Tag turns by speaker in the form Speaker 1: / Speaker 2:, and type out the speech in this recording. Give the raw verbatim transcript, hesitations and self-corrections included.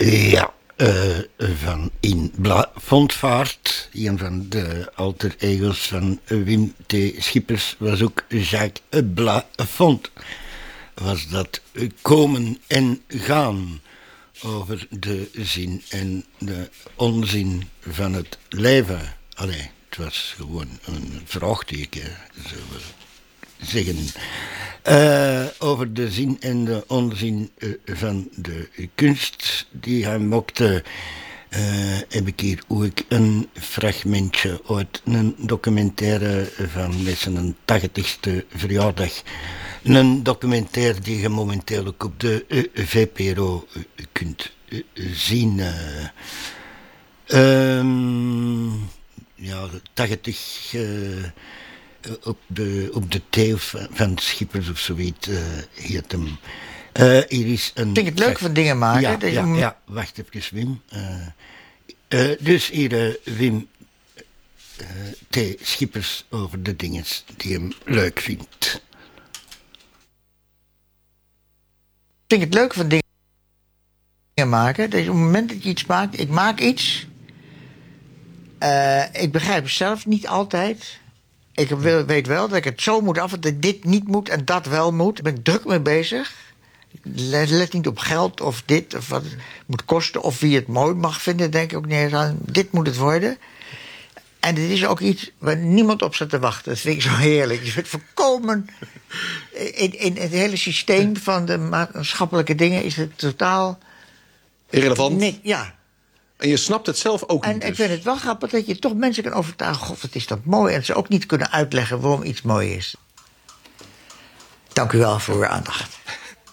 Speaker 1: Ja, uh, van in Bla Fontvaart, een van de alter egos van Wim T. Schippers, was ook Jacques Bla Font. Was dat komen en gaan over de zin en de onzin van het leven. Allee, het was gewoon een vraagteken, zullen we zeggen. Uh, over de zin en de onzin uh, van de kunst die hij maakte, uh, heb ik hier ook een fragmentje uit een documentaire van met zijn tachtigste verjaardag. Een documentaire die je momenteel ook op de uh, V P R O uh, kunt uh, zien. Uh, um, ja, tachtig... Uh, op de, op de thee van, van Schippers of zoiets uh, heet hem. Uh, hier is een...
Speaker 2: Ik vind het leuk van dingen maken.
Speaker 1: Ja,
Speaker 2: dat
Speaker 1: ja,
Speaker 2: je...
Speaker 1: ja, wacht even Wim. Uh, uh, dus hier uh, Wim uh, T. Schippers over de dingen die hem leuk vindt.
Speaker 2: Ik vind het leuk van dingen maken. Dat je op het moment dat je iets maakt... Ik maak iets. Uh, ik begrijp het zelf niet altijd... Ik weet wel dat ik het zo moet af, dat dit niet moet en dat wel moet. Daar ben ik druk mee bezig. Let, let niet op geld of dit of wat het moet kosten of wie het mooi mag vinden, denk ik ook niet eens aan. Dit moet het worden. En dit is ook iets waar niemand op staat te wachten. Dat vind ik zo heerlijk. Je bent voorkomen... In, in het hele systeem van de maatschappelijke dingen is het totaal...
Speaker 3: Irrelevant?
Speaker 2: Nee, ja.
Speaker 3: En je snapt het zelf ook
Speaker 2: en
Speaker 3: niet.
Speaker 2: En
Speaker 3: dus.
Speaker 2: ik vind het wel grappig dat je toch mensen kan overtuigen... God, wat is dat mooi. En ze ook niet kunnen uitleggen waarom iets mooi is. Dank u wel voor uw aandacht.